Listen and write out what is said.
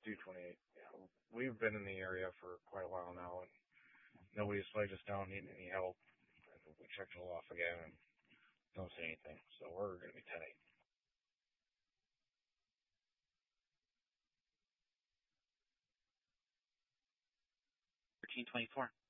228. Yeah, we've been in the area for quite a while now, and nobody's flagged us down needing any help. And we checked it all off again and don't see anything. So we're going to be 10-8. 1324.